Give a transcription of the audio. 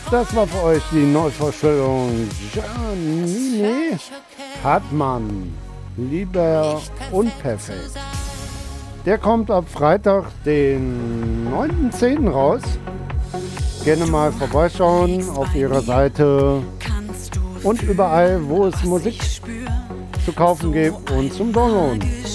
Das war für euch die Neuvorstellung Janine Hartmann, Lieber Unperfekt. Der kommt ab Freitag, den 9.10. raus. Gerne mal vorbeischauen auf ihrer Seite und überall, wo es Musik zu kaufen gibt und zum Downloaden.